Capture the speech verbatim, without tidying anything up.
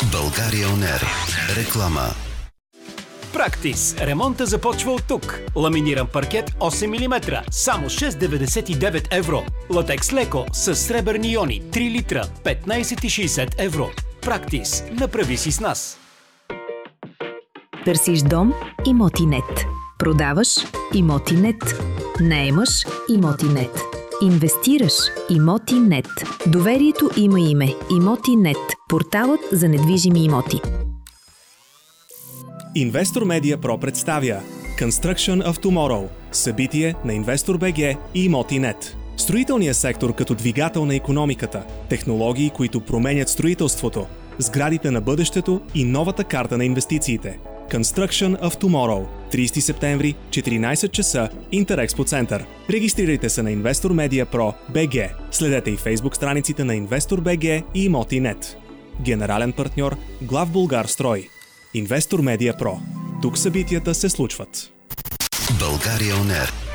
България он ер. Реклама. Практис. Ремонта започва от тук. Ламиниран паркет осем милиметра. Само шест деветдесет и девет евро. Латекс леко с сребърни иони три литра. петнайсет и шейсет евро. Практис. Направи си с нас. Търсиш дом? Имотинет. Продаваш? Имотинет. Наемаш? Имотинет. Инвестираш? Имотинет. Доверието има име. Имотинет. Порталът за недвижими имоти. Инвестор Медиа Про представя Construction of Tomorrow, събитие на Инвестор БГ и Имотинет. Строителният сектор като двигател на икономиката, технологии, които променят строителството, сградите на бъдещето и новата карта на инвестициите. Construction of Tomorrow, трийсети септември, четиринайсет часа, Интерекспо център. Регистрирайте се на Инвестор Медиа Про БГ. Следете и фейсбук страниците на Инвестор БГ и Имотинет. Генерален партньор Главбулгарстрой. Инвестор Медиа Про. Тук събитията се случват. България он ер.